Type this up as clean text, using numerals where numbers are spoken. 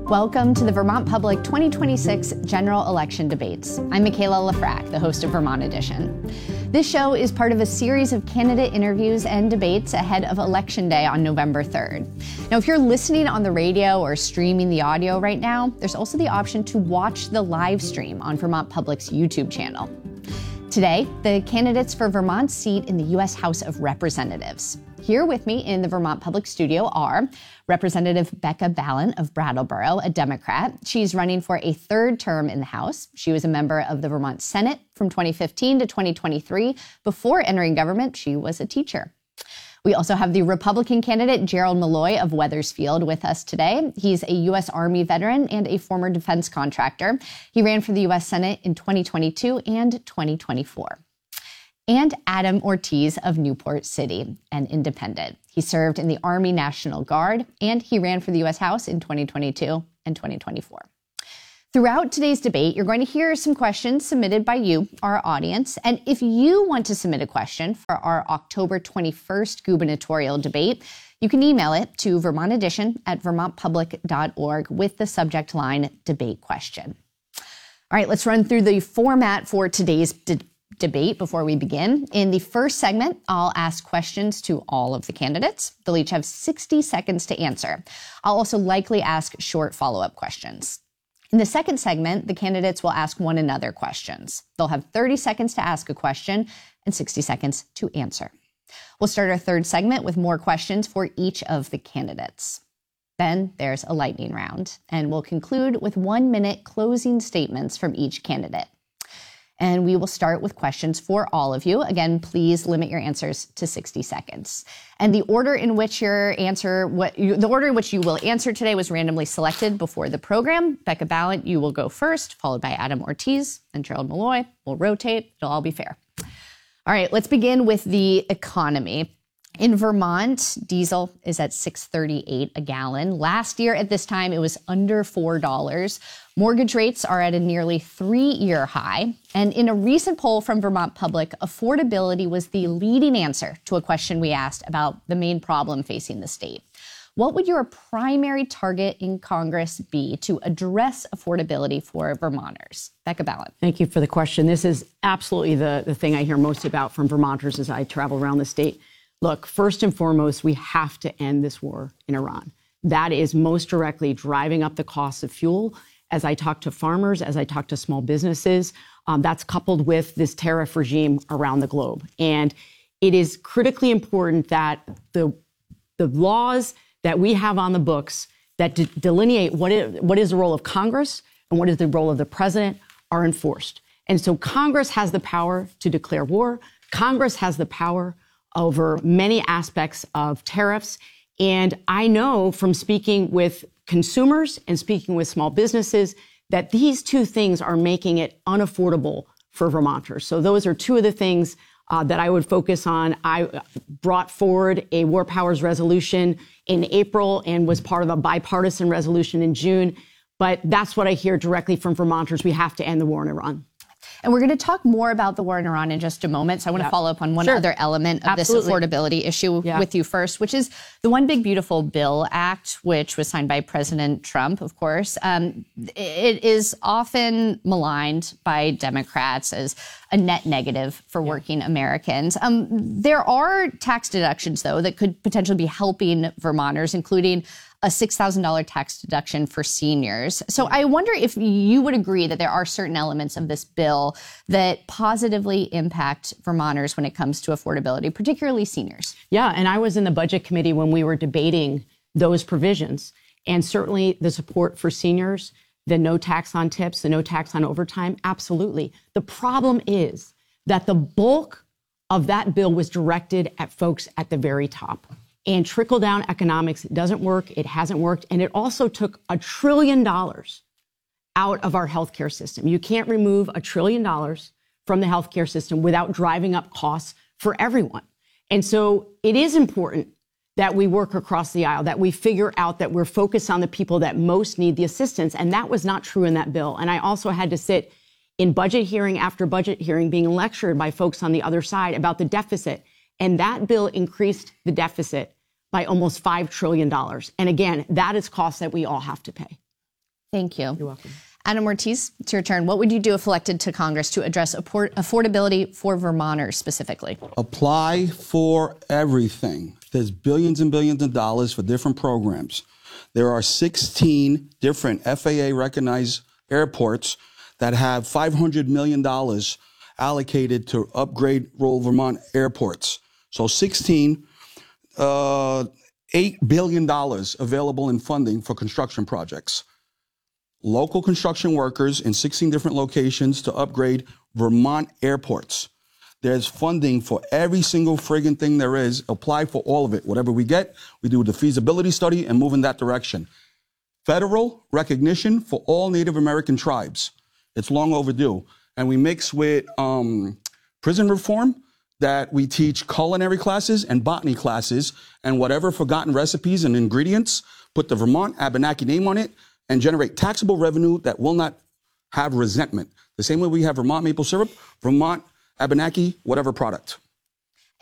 Welcome to the Vermont Public 2026 General Election Debates. I'm Michaela Lafrac, the host of Vermont Edition. This show is part of a series of candidate interviews and debates ahead of Election Day on November 3rd. Now, if you're listening on the radio or streaming the audio right now, there's also the option to watch the live stream on Vermont Public's YouTube channel. Today, the candidates for Vermont's seat in the U.S. House of Representatives. Here with me in the Vermont Public studio are Representative Becca Balint of Brattleboro, a Democrat. She's running for a third term in the House. She was a member of the Vermont Senate from 2015 to 2023. Before entering government, she was a teacher. We also have the Republican candidate Gerald Malloy of Wethersfield with us today. He's a U.S. Army veteran and a former defense contractor. He ran for the U.S. Senate in 2022 and 2024. And Adam Ortiz of Newport City, an independent. He served in the Army National Guard, and he ran for the U.S. House in 2022 and 2024. Throughout today's debate, you're going to hear some questions submitted by you, our audience. And if you want to submit a question for our October 21st gubernatorial debate, you can email it to vermontedition@vermontpublic.org with the subject line debate question. All right, let's run through the format for today's debate before we begin. In the first segment, I'll ask questions to all of the candidates. They'll each have 60 seconds to answer. I'll also likely ask short follow-up questions. In the second segment, the candidates will ask one another questions. They'll have 30 seconds to ask a question and 60 seconds to answer. We'll start our third segment with more questions for each of the candidates. Then there's a lightning round, and we'll conclude with 1-minute closing statements from each candidate. And we will start with questions for all of you. Again, please limit your answers to 60 seconds. And the order in which you will answer today was randomly selected before the program. Becca Balint, you will go first, followed by Adam Ortiz and Gerald Malloy. We'll rotate. It'll all be fair. All right, let's begin with the economy. In Vermont, diesel is at $6.38 a gallon. Last year at this time, it was under $4. Mortgage rates are at a nearly 3-year high. And in a recent poll from Vermont Public, affordability was the leading answer to a question we asked about the main problem facing the state. What would your primary target in Congress be to address affordability for Vermonters? Becca Balint. Thank you for the question. This is absolutely the thing I hear most about from Vermonters as I travel around the state. Look, first and foremost, we have to end this war in Iran. That is most directly driving up the cost of fuel. As I talk to farmers, as I talk to small businesses, that's coupled with this tariff regime around the globe. And it is critically important that the laws that we have on the books that delineate what is the role of Congress and what is the role of the president are enforced. And so Congress has the power to declare war. Congress has the power over many aspects of tariffs. And I know from speaking with consumers and speaking with small businesses that these two things are making it unaffordable for Vermonters. So those are two of the things that I would focus on. I brought forward a War Powers resolution in April and was part of a bipartisan resolution in June. But that's what I hear directly from Vermonters. We have to end the war in Iran. And we're going to talk more about the war in Iran in just a moment. So I want to follow up on one other element of this affordability issue with you first, which is the One Big Beautiful Bill Act, which was signed by President Trump, of course. It is often maligned by Democrats as a net negative for working Americans. There are tax deductions, though, that could potentially be helping Vermonters, including a $6,000 tax deduction for seniors. So I wonder if you would agree that there are certain elements of this bill that positively impact Vermonters when it comes to affordability, particularly seniors. Yeah, and I was in the budget committee when we were debating those provisions. And certainly the support for seniors, the no tax on tips, the no tax on overtime, absolutely. The problem is that the bulk of that bill was directed at folks at the very top. And trickle-down economics doesn't work. It hasn't worked. And it also took $1 trillion out of our healthcare system. You can't remove $1 trillion from the healthcare system without driving up costs for everyone. And so it is important that we work across the aisle, that we figure out that we're focused on the people that most need the assistance. And that was not true in that bill. And I also had to sit in budget hearing after budget hearing being lectured by folks on the other side about the deficit. And that bill increased the deficit by almost $5 trillion. And again, that is costs that we all have to pay. Thank you. You're welcome. Adam Ortiz, it's your turn. What would you do if elected to Congress to address affordability for Vermonters specifically? Apply for everything. There's billions and billions of dollars for different programs. There are 16 different FAA-recognized airports that have $500 million allocated to upgrade rural Vermont airports. So 16, $8 billion available in funding for construction projects. Local construction workers in 16 different locations to upgrade Vermont airports. There's funding for every single friggin' thing there is. Apply for all of it. Whatever we get, we do the feasibility study and move in that direction. Federal recognition for all Native American tribes. It's long overdue. And we mix with prison reform that we teach culinary classes and botany classes and whatever forgotten recipes and ingredients, put the Vermont Abenaki name on it and generate taxable revenue that will not have resentment. The same way we have Vermont maple syrup, Vermont Abenaki, whatever product.